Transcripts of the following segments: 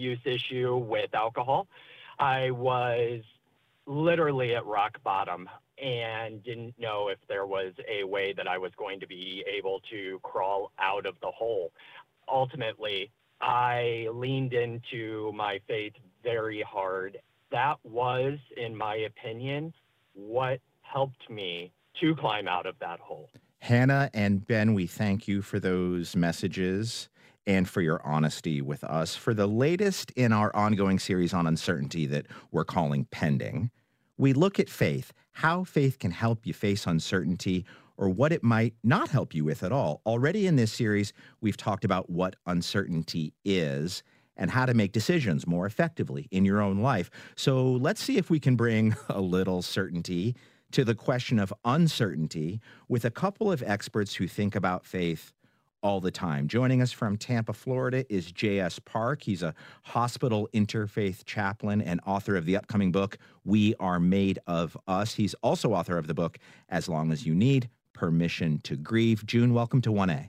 abuse issue with alcohol. I was literally at rock bottom and didn't know if there was a way that I was going to be able to crawl out of the hole. Ultimately, I leaned into my faith very hard. That was, in my opinion, what helped me to climb out of that hole. Hannah and Ben, we thank you for those messages and for your honesty with us. For the latest in our ongoing series on uncertainty that we're calling Pending, we look at faith, how faith can help you face uncertainty or what it might not help you with at all. Already in this series, we've talked about what uncertainty is and how to make decisions more effectively in your own life. So let's see if we can bring a little certainty to the question of uncertainty with a couple of experts who think about faith all the time. Joining us from Tampa, Florida is J.S. Park. He's a hospital interfaith chaplain and author of the upcoming book, We Are Made of Us. He's also author of the book, As Long as You Need Permission to Grieve. June, welcome to 1A.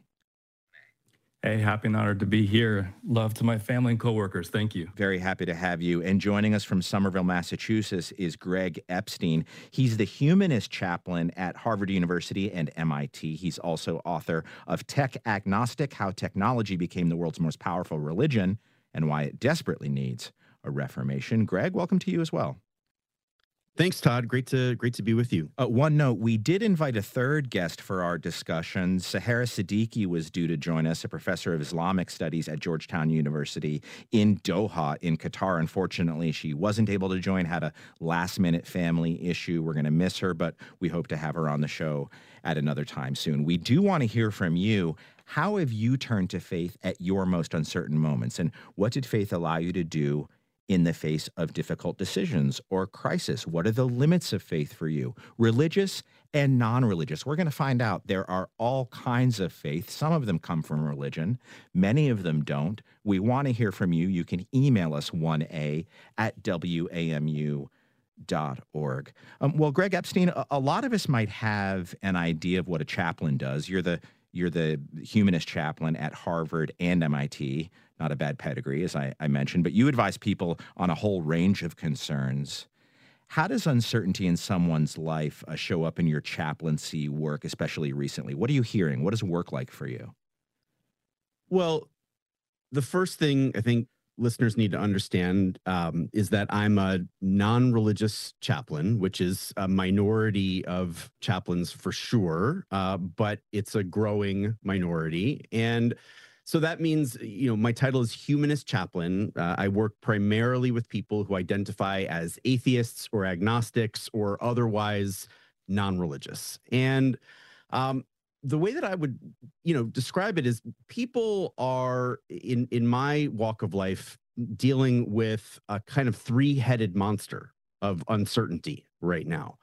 Hey, happy and honored to be here. Love to my family and coworkers. Thank you. Very happy to have you. And joining us from Somerville, Massachusetts is Greg Epstein. He's the humanist chaplain at Harvard University and MIT. He's also author of Tech Agnostic, How Technology Became the World's Most Powerful Religion and Why It Desperately Needs a Reformation. Greg, welcome to you as well. Thanks, Todd. Great to be with you. One note, we did invite a third guest for our discussion. Sahara Siddiqui was due to join us, a professor of Islamic studies at Georgetown University in Doha in Qatar. Unfortunately, she wasn't able to join, had a last-minute family issue. We're going to miss her, but we hope to have her on the show at another time soon. We do want to hear from you. How have you turned to faith at your most uncertain moments, and what did faith allow you to do in the face of difficult decisions or crisis? What are the limits of faith for you, religious and non-religious? We're going to find out. There are all kinds of faith. Some of them come from religion. Many of them don't. We want to hear from you. You can email us 1a@wamu.org. Well, Greg Epstein, a lot of us might have an idea of what a chaplain does. You're the humanist chaplain at Harvard and MIT. Not a bad pedigree, as I mentioned, but you advise people on a whole range of concerns. How does uncertainty in someone's life show up in your chaplaincy work, especially recently? What are you hearing? What is work like for you? Well, the first thing I think listeners need to understand is that I'm a non-religious chaplain, which is a minority of chaplains for sure, but it's a growing minority. And so that means, my title is humanist chaplain. I work primarily with people who identify as atheists or agnostics or otherwise non-religious. And the way that I would, describe it is people are in my walk of life dealing with a kind of three-headed monster of uncertainty right now.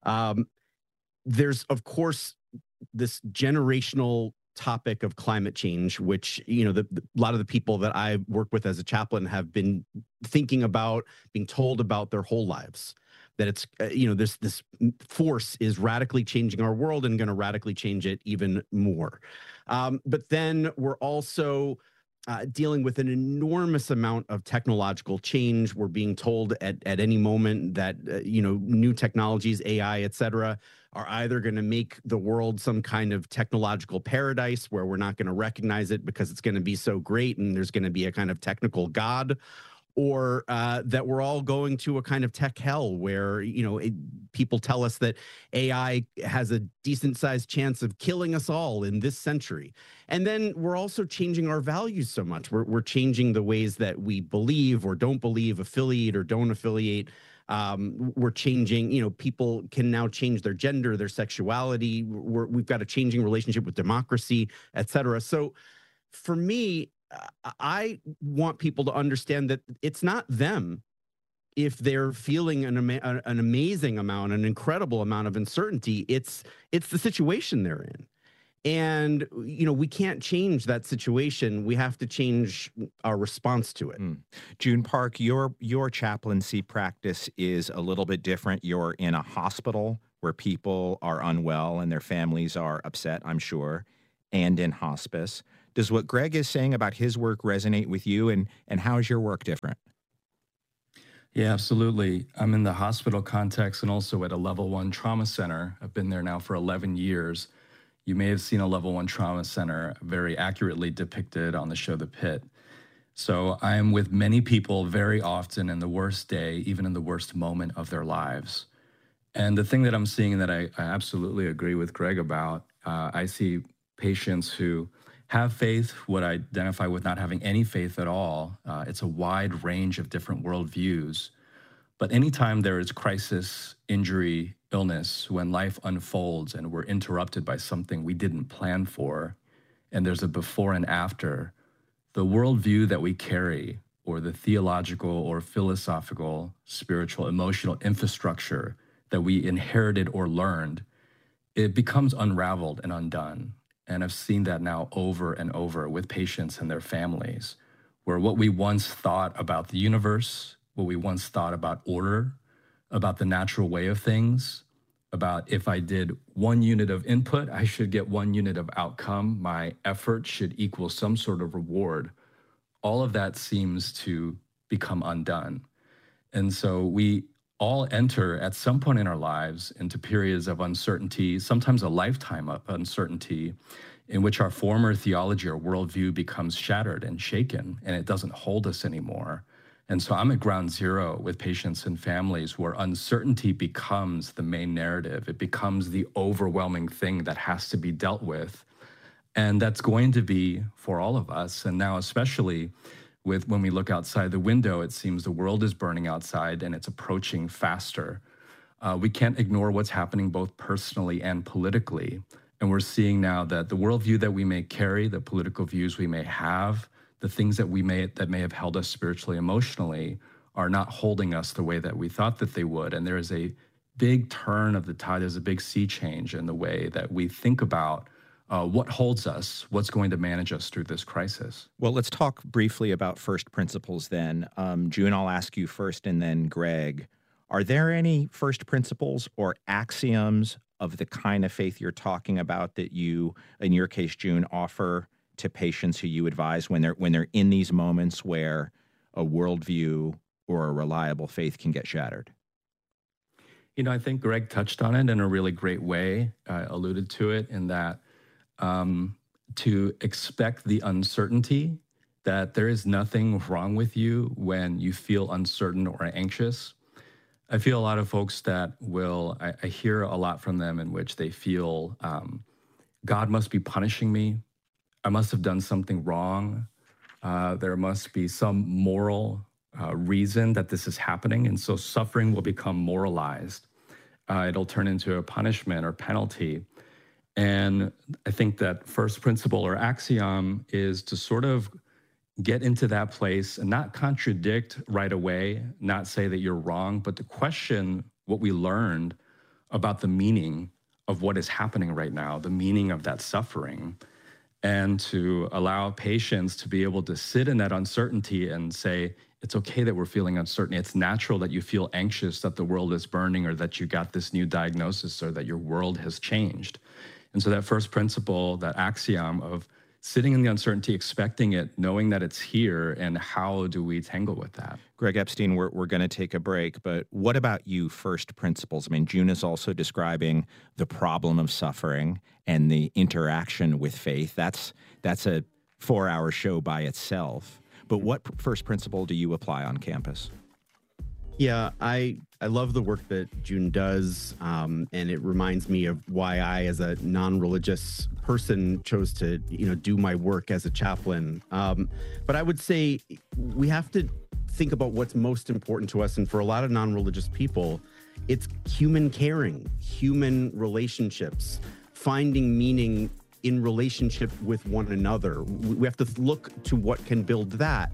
There's, of course, this generational topic of climate change, which, a lot of the people that I work with as a chaplain have been thinking about, being told about their whole lives. That it's, this force is radically changing our world and going to radically change it even more. But then we're also dealing with an enormous amount of technological change. We're being told at any moment that, new technologies, AI, et cetera, are either going to make the world some kind of technological paradise where we're not going to recognize it because it's going to be so great and there's going to be a kind of technical god, or that we're all going to a kind of tech hell where, people tell us that AI has a decent sized chance of killing us all in this century. And then we're also changing our values so much. We're changing the ways that we believe or don't believe, affiliate or don't affiliate. We're changing, people can now change their gender, their sexuality. We've got a changing relationship with democracy, et cetera. So for me, I want people to understand that it's not them if they're feeling an amazing amount, an incredible amount of uncertainty. It's the situation they're in. And, we can't change that situation. We have to change our response to it. June Park, your chaplaincy practice is a little bit different. You're in a hospital where people are unwell and their families are upset, I'm sure, and in hospice. Does what Greg is saying about his work resonate with you, and how is your work different? Yeah, absolutely. I'm in the hospital context and also at a level 1 trauma center. I've been there now for 11 years. You may have seen a level 1 trauma center very accurately depicted on the show The Pit. So I am with many people very often in the worst day, even in the worst moment of their lives. And the thing that I'm seeing that I absolutely agree with Greg about, I see patients who have faith, what I identify with not having any faith at all. It's a wide range of different worldviews. But anytime there is crisis, injury, illness, when life unfolds and we're interrupted by something we didn't plan for, and there's a before and after, the worldview that we carry, or the theological or philosophical, spiritual, emotional infrastructure that we inherited or learned, it becomes unraveled and undone. And I've seen that now over and over with patients and their families, where what we once thought about the universe, what we once thought about order, about the natural way of things, about if I did 1 unit of input, I should get 1 unit of outcome, my effort should equal some sort of reward. All of that seems to become undone. And so we all enter at some point in our lives into periods of uncertainty, sometimes a lifetime of uncertainty, in which our former theology or worldview becomes shattered and shaken, and it doesn't hold us anymore. And so I'm at ground zero with patients and families where uncertainty becomes the main narrative. It becomes the overwhelming thing that has to be dealt with. And that's going to be for all of us. And now, especially with when we look outside the window, it seems the world is burning outside and it's approaching faster. We can't ignore what's happening both personally and politically. And we're seeing now that the worldview that we may carry, the political views we may have, the things that may have held us spiritually, emotionally, are not holding us the way that we thought that they would. And there is a big turn of the tide. There's a big sea change in the way that we think about what holds us, what's going to manage us through this crisis. Well, let's talk briefly about first principles then. June, I'll ask you first, and then Greg. Are there any first principles or axioms of the kind of faith you're talking about that you, in your case, June, offer to patients who you advise when they're in these moments where a worldview or a reliable faith can get shattered? You know, I think Greg touched on it in a really great way, alluded to it in that to expect the uncertainty, that there is nothing wrong with you when you feel uncertain or anxious. I feel a lot of folks that I hear a lot from them in which they feel God must be punishing me. I must have done something wrong. There must be some moral reason that this is happening. And so suffering will become moralized. It'll turn into a punishment or penalty. And I think that first principle or axiom is to sort of get into that place and not contradict right away, not say that you're wrong, but to question what we learned about the meaning of what is happening right now, the meaning of that suffering, and to allow patients to be able to sit in that uncertainty and say, it's okay that we're feeling uncertain. It's natural that you feel anxious that the world is burning or that you got this new diagnosis or that your world has changed. And so that first principle, that axiom of sitting in the uncertainty, expecting it, knowing that it's here, and how do we tangle with that? Greg Epstein, we're going to take a break, but what about you, first principles? I mean, June is also describing the problem of suffering and the interaction with faith. That's a 4-hour show by itself. But what first principle do you apply on campus? Yeah, I love the work that June does, and it reminds me of why I, as a non-religious person, chose to do my work as a chaplain. But I would say we have to think about what's most important to us, and for a lot of non-religious people, it's human caring, human relationships, finding meaning in relationship with one another. We have to look to what can build that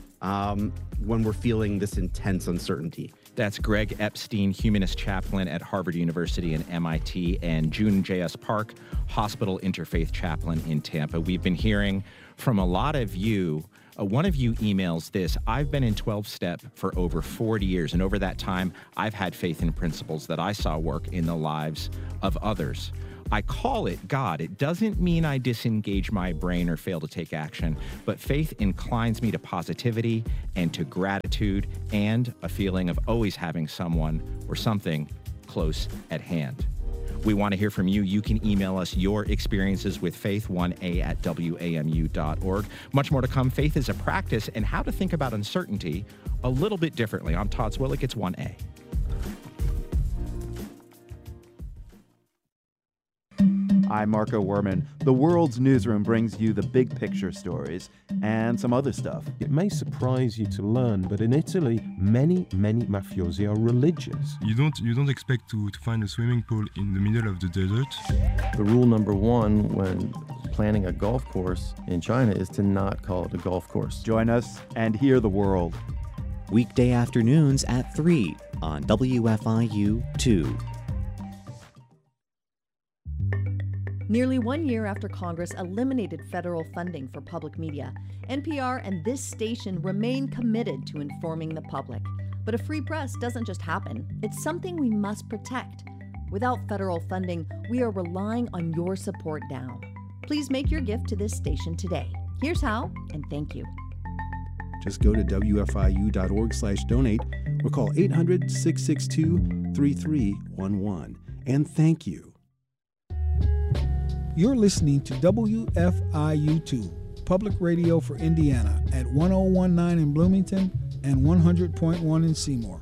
when we're feeling this intense uncertainty. That's Greg Epstein, humanist chaplain at Harvard University and MIT, and June J.S. Park, hospital interfaith chaplain in Tampa. We've been hearing from a lot of you. One of you emails this: I've been in 12-step for over 40 years, and over that time, I've had faith in principles that I saw work in the lives of others. I call it God. It doesn't mean I disengage my brain or fail to take action, but faith inclines me to positivity and to gratitude and a feeling of always having someone or something close at hand. We want to hear from you. You can email us your experiences with faith, 1a@wamu.org. Much more to come. Faith is a practice and how to think about uncertainty a little bit differently. I'm Todd Zwillich. It's 1A. I'm Marco Werman. The World's Newsroom brings you the big picture stories and some other stuff. It may surprise you to learn, but in Italy, many mafiosi are religious. You don't expect to find a swimming pool in the middle of the desert. The rule number one when planning a golf course in China is to not call it a golf course. Join us and hear the world. Weekday afternoons at 3 on WFIU 2. Nearly 1 year after Congress eliminated federal funding for public media, NPR and this station remain committed to informing the public. But a free press doesn't just happen. It's something we must protect. Without federal funding, we are relying on your support now. Please make your gift to this station today. Here's how, and thank you. Just go to WFIU.org/donate or call 800-662-3311. And thank you. You're listening to WFIU2, Public Radio for Indiana at 1019 in Bloomington and 100.1 in Seymour.